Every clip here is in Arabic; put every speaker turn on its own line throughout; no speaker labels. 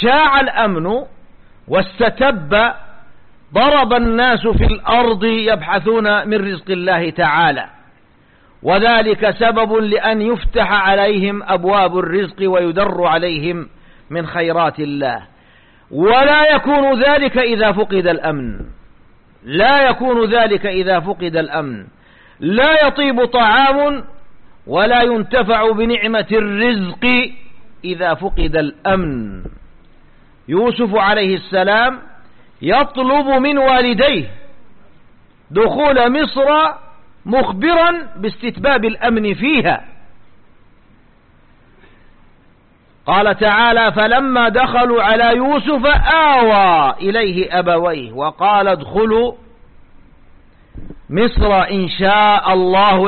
شاع الأمن واستتب ضرب الناس في الأرض يبحثون من رزق الله تعالى، وذلك سبب لأن يفتح عليهم أبواب الرزق ويدر عليهم من خيرات الله. ولا يكون ذلك إذا فقد الأمن، لا يكون ذلك إذا فقد الأمن، لا يطيب طعام ولا ينتفع بنعمة الرزق إذا فقد الأمن. يوسف عليه السلام يطلب من والديه دخول مصر مخبرا باستتباب الأمن فيها. قال تعالى: فلما دخلوا على يوسف آوى إليه أبويه وقال ادخلوا مصر إن شاء الله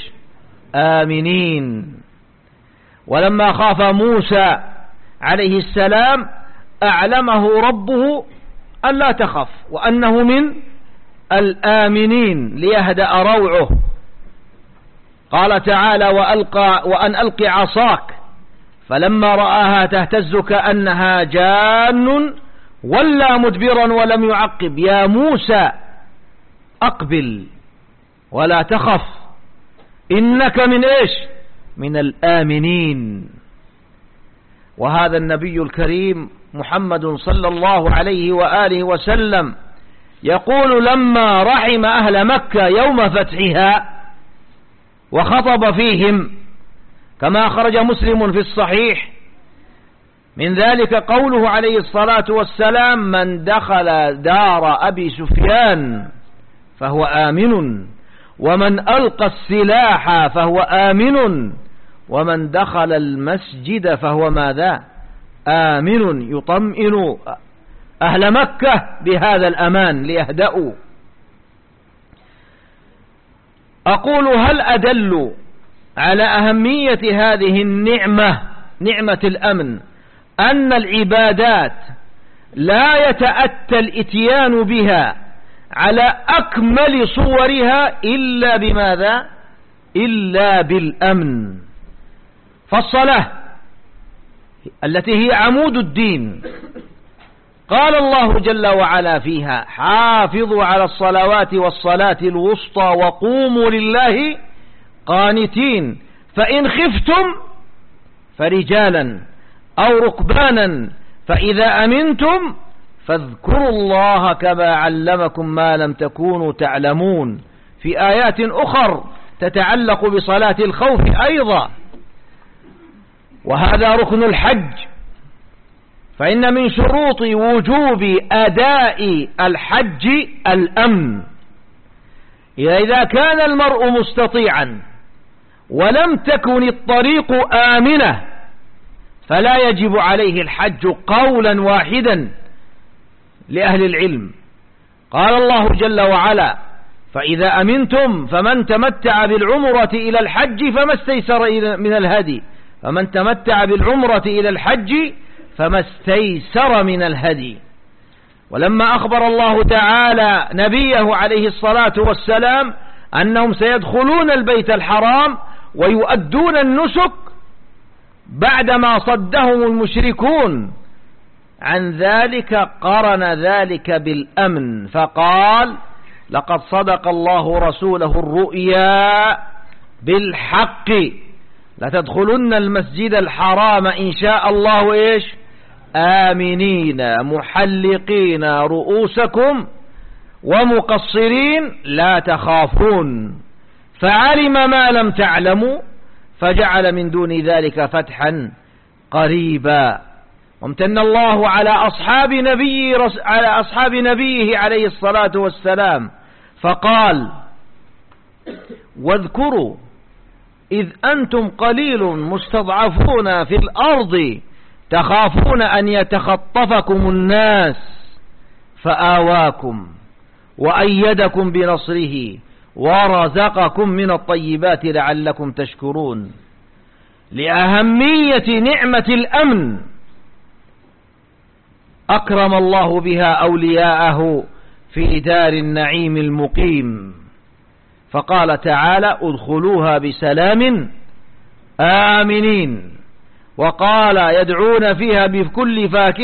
آمنين. ولما خاف موسى عليه السلام أعلمه ربه أن لا تخف وأنه من الآمنين ليهدأ روعه. قال تعالى: وأن ألق عصاك فلما رآها تهتز كأنها جان ولا مدبرا ولم يعقب يا موسى أقبل ولا تخف إنك من الآمنين. وهذا النبي الكريم محمد صلى الله عليه وآله وسلم يقول: لما رحم أهل مكة يوم فتحها وخطب فيهم، كما خرج مسلم في الصحيح، من ذلك قوله عليه الصلاة والسلام: من دخل دار أبي سفيان فهو آمن، ومن ألقى السلاح فهو آمن، ومن دخل المسجد فهو ماذا؟ آمن. يطمئن أهل مكة بهذا الأمان ليهدأوا. أقول: هل أدل على أهمية هذه النعمة، نعمة الأمن، أن العبادات لا يتأتى الإتيان بها على أكمل صورها إلا بماذا؟ إلا بالأمن. فالصلاة التي هي عمود الدين قال الله جل وعلا فيها: حافظوا على الصلوات والصلاة الوسطى وقوموا لله قانتين فإن خفتم فرجالا أو ركبانا فإذا أمنتم فاذكروا الله كما علمكم ما لم تكونوا تعلمون. في آيات أخر تتعلق بصلاة الخوف أيضا. وهذا ركن الحج، فإن من شروط وجوب أداء الحج الأمن. إذا كان المرء مستطيعا ولم تكن الطريق آمنة فلا يجب عليه الحج قولا واحدا لأهل العلم. قال الله جل وعلا: فإذا أمنتم فمن تمتع بالعمرة إلى الحج فما استيسر من الهدي، فمن تمتع بالعمرة إلى الحج فما استيسر من الهدي. ولما أخبر الله تعالى نبيه عليه الصلاة والسلام أنهم سيدخلون البيت الحرام ويؤدون النسك بعدما صدهم المشركون عن ذلك، قرن ذلك بالأمن فقال: لقد صدق الله رسوله الرؤيا بالحق لتدخلن المسجد الحرام إن شاء الله آمنين محلقين رؤوسكم ومقصرين لا تخافون فعلم ما لم تعلموا فجعل من دون ذلك فتحا قريبا. وامتن الله على أصحاب نبيه عليه الصلاة والسلام فقال: واذكروا إذ أنتم قليل مستضعفون في الأرض تخافون أن يتخطفكم الناس فآواكم وأيدكم بنصره ورزقكم من الطيبات لعلكم تشكرون. لأهمية نعمة الأمن أكرم الله بها أولياءه في دار النعيم المقيم، فقال تعالى: ادخلوها بسلام آمنين. وقال: يدعون فيها بكل فاكهة